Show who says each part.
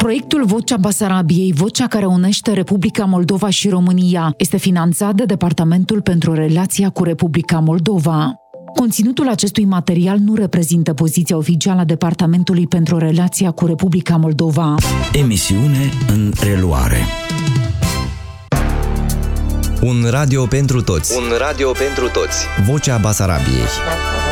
Speaker 1: Proiectul Vocea Basarabiei, vocea care unește Republica Moldova și România, este finanțat de Departamentul pentru Relația cu Republica Moldova. Conținutul acestui material nu reprezintă poziția oficială a Departamentului pentru Relația cu Republica Moldova.
Speaker 2: Emisiune în reluare.
Speaker 3: Un radio pentru toți.
Speaker 2: Un radio pentru toți.
Speaker 3: Vocea Basarabiei.